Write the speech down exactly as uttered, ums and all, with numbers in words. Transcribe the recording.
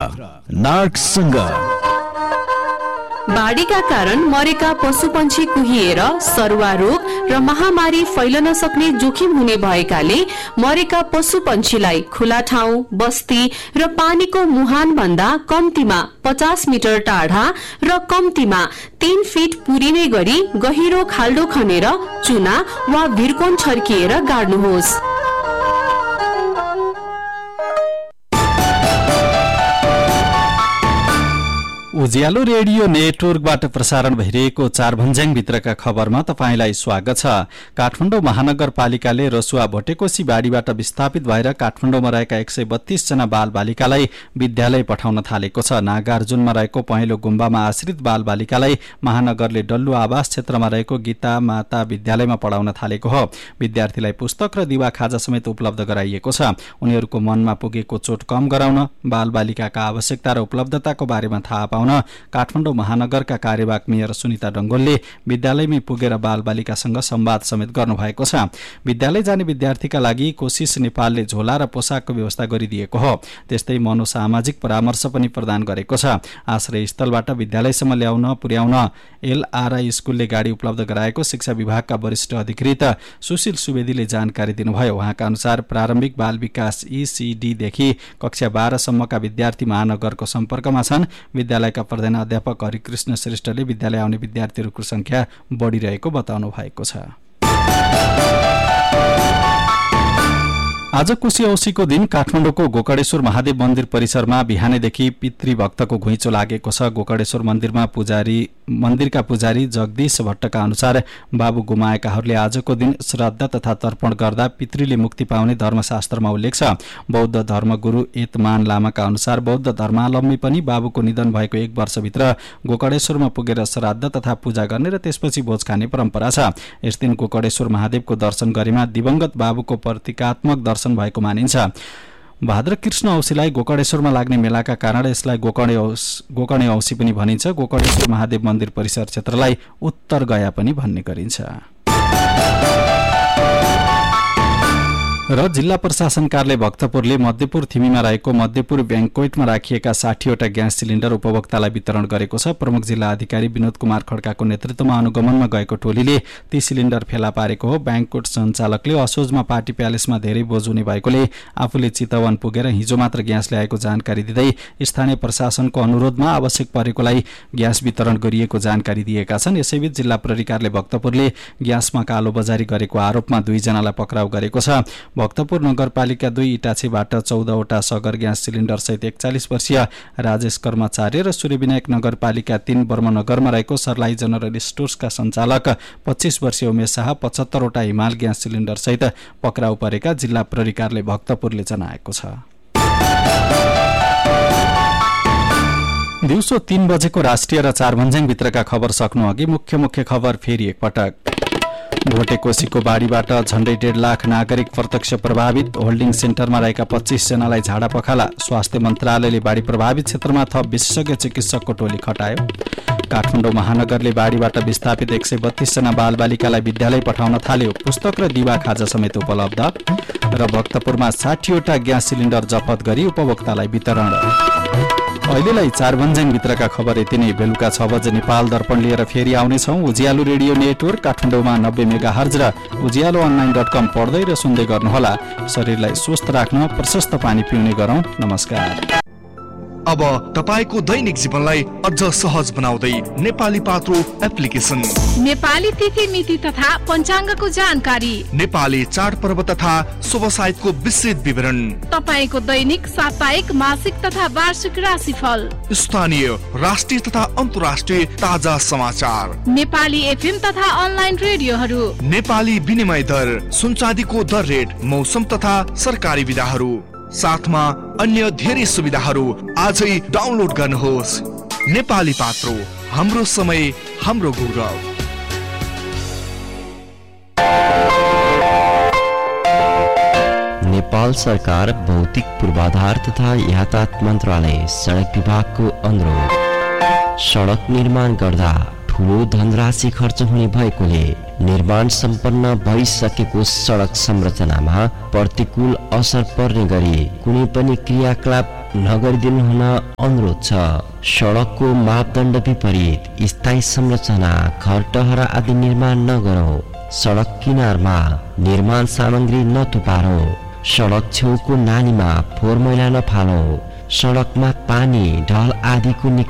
नार्कसँग। बाढीका कारण मरेका पशुपन्छी कुहिएर सरुवा रोग र महामारी फैलन सक्ने जोखिम हुने भएकाले मरेका पशुपन्छीलाई खुला ठाउँ, बस्ती र पानीको मुहान भन्दा कम्तीमा पचास मिटर टाढा र कम्तीमा तीन फिट पुरिने गरी गहिरो खाल्डो खनेर चुना वा भिरकोन छर्किएर गाड्नुहोस्। उज्यालो रेडियो नेटवर्कबाट प्रसारण भइरहेको चारभन्ज्याङ भित्रका खबरमा तपाईंलाई स्वागत छ। काठमाडौँ महानगरपालिकाले रसुवा भोटेकोशी बाढीबाट विस्थापित भएर काठमाडौँमा रहेका एक सय बत्तीस जना बाल बालिकालाई विद्यालय पठाउन थालेको छ। नागार्जुनमा रहेको पहेँलो गुम्बामा आश्रित बाल बालिकालाई महानगरले डल्लु आवास क्षेत्रमा रहेको गीता माता विद्यालयमा पढाउन थालेको हो। विद्यार्थीलाई पुस्तक र दिवा खाजा समेत उपलब्ध गराइएको छ। उनीहरूको मनमा पुगेको चोट कम गराउन, बाल बालिकाका आवश्यकता र उपलब्धताको बारेमा थाहा पाउन काठमाडौँ महानगरका कार्यवाहक मेयर सुनिता डंगोलले विद्यालयमै पुगेर बाल बालिकासँग संवाद समेत गर्नुभएको छ। विद्यालय जाने विद्यार्थीका लागि कोशिश नेपालले झोला र पोसाकको व्यवस्था गरिदिएको हो। त्यस्तै मनोसामाजिक परामर्श पनि प्रदान गरेको छ। आश्रय स्थलबाट विद्यालयसम्म ल्याउन पुर्याउन एलआरआई स्कुलले गाडी उपलब्ध गराएको शिक्षा विभागका वरिष्ठ अधिकृत सुशील सुवेदीले जानकारी दिनुभयो। उहाँका अनुसार प्रारम्भिक बाल विकास ईसीडी देखि कक्षा बाह्र सम्मका विद्यार्थी महानगरको सम्पर्कमा छन्। विद्यालयका प्रधान अध्यापक हरिकृष्ण श्रेष्ठले विद्यालय आउने विद्यार्थीहरूको संख्या बढिरहेको बताउनु भएको छ। आज कुशी औँसीको दिन काठमाडौँको गोकर्णेश्वर महादेव मन्दिर परिसरमा बिहानैदेखि पितृभक्तको घुइँचो लागेको छ। गोकर्णेश्वर मन्दिरमा पुजारी मन्दिरका पुजारी जगदीश भट्टका अनुसार बाबु गुमाएकाहरूले आजको दिन श्राद्ध तथा तर्पण गर्दा पितृले मुक्ति पाउने धर्मशास्त्रमा उल्लेख छ। बौद्ध धर्मगुरु एतमान लामाका अनुसार बौद्ध धर्मावलम्बी पनि बाबुको निधन भएको एक वर्षभित्र गोकर्णेश्वरमा पुगेर श्राद्ध तथा पूजा गर्ने र त्यसपछि भोज खाने परम्परा छ। यस दिन गोकर्णेश्वर महादेवको दर्शन गरेमा दिवंगत बाबुको प्रतीकात्मक दर्शन भएको मानिन्छ। भाद्र कृष्ण औँसीलाई गोकर्णेश्वरमा लाग्ने मेलाका कारण यसलाई गोकर्णे गोकर्णे औँसी पनि भनिन्छ। गोकर्णेश्वर महादेव मन्दिर परिसर क्षेत्रलाई उत्तर गया पनि भन्ने गरिन्छ। र जिल्ला प्रशासन कार्यालय भक्तपुरले मध्यपुर थिमीमा रहेको मध्यपुर ब्याङ्क्वेटमा राखिएका साठीवटा ग्यास सिलिन्डर उपभोक्तालाई वितरण गरेको छ। प्रमुख जिल्ला अधिकारी विनोद कुमार खड्काको नेतृत्वमा अनुगमनमा गएको टोलीले ती सिलिन्डर फेला पारेको हो। ब्याङ्क्वेट सञ्चालकले असोजमा पार्टी प्यालेसमा धेरै बोझ हुने भएकोले आफूले चितवन पुगेर हिजो मात्र ग्यास ल्याएको जानकारी दिँदै स्थानीय प्रशासनको अनुरोधमा आवश्यक परेकोलाई ग्यास वितरण गरिएको जानकारी दिएका छन्। यसैबीच जिल्ला प्रहरी कार्यालय भक्तपुरले ग्यासमा कालोबजारी गरेको आरोपमा दुईजनालाई पक्राउ गरेको छ। भक्तपुर नगरपालिका दुई इटाछीबाट चौधवटा सगर ग्यास सिलिन्डर सहित एकचालिस वर्षीय राजेश कर्मचारी र सूर्यविनायक नगरपालिका तीन बर्मनगरमा रहेको सरलाई जनरल स्टोर्सका सञ्चालक पच्चीस वर्षीय उमेश शाह पचहत्तरवटा हिमाल ग्यास सिलिन्डर सहित पक्राउ परेका जिल्ला प्रहरी कार्यालय भक्तपुरले जनाएको छ। दिउँसो तीन बजेको राष्ट्रिय र चारभन्ज्याङ भित्रका खबर सक्नु अघि मुख्य मुख्य खबर फेरि एकपटक। भोटेकोशीको बाढीबाट झण्डै डेढ लाख नागरिक प्रत्यक्ष प्रभावित। होल्डिङ सेन्टरमा रहेका पच्चीस जनालाई झाडा पखाला। स्वास्थ्य मन्त्रालयले बाढी प्रभावित क्षेत्रमा थप विशेषज्ञ चिकित्सकको टोली खटायो। काठमाडौँ महानगरले बाढीबाट विस्थापित एक सय बत्तीस जना बाल बालिकालाई विद्यालय पठाउन थाल्यो। पुस्तक र दिवा खाजा समेत उपलब्ध। र भक्तपुरमा साठीवटा ग्यास सिलिन्डर जफत गरी उपभोक्तालाई वितरण। अहिलेलाई चारभन्ज्याङ भित्रका खबर यति नै। बेलुका छ बजे नेपाल दर्पण लिएर फेरि आउनेछौँ। उज्यालो रेडियो नेटवर्क काठमाडौँमा नब्बे मेगा हर्ज र उज्यालो अनलाइन डट कम पढ्दै र सुन्दै गर्नुहोला। शरीरलाई स्वस्थ राख्न प्रशस्त पानी पिउने गरौँ। नमस्कार। अब तपाईको दैनिक जीवनलाई अझ सहज बनाउँदै नेपाली पात्रो एप्लिकेसन। नेपाली तिथि मिति तथा पञ्चाङ्गको जानकारी, नेपाली चाडपर्व तथा शुभ साहित्यको विस्तृत विवरण, तपाईको दैनिक, साप्ताहिक, मासिक तथा वार्षिक राशिफल, स्थानीय, राष्ट्रिय तथा अन्तर्राष्ट्रिय ताजा समाचार, नेपाली एफएम तथा अनलाइन रेडियोहरू, नेपाली विनिमय दर, सुनचाँदीको दर रेट, मौसम तथा सरकारी विधाहरू, साथमा अन्य धेरै सुविधाहरू आजै डाउनलोड गर्नुहोस्। नेपाली पात्रो, हाम्रो समय, हाम्रो गौरव। नेपाल सरकार भौतिक पूर्वाधार तथा यातायात मन्त्रालय सडक विभागको अनुरोध। सडक निर्माण गर्दा ठुलो धनराशि खर्च हुने भएकोले निर्माण सम्पन्न भइसकेको सडक संरचनामा प्रतिकूल असर पर्ने गरी कुनै पनि क्रियाकलाप नगरिदिनु हुन अनुरोध छ। सडकको मापदण्ड विपरीत स्थायी संरचना घर टहरा आदि निर्माण नगरौं। सडक किनारमा निर्माण सामग्री नथुपारौं। सडक छेउको नालीमा फोहोर मैला नफालौं। सडकमा पानी ढल आदिको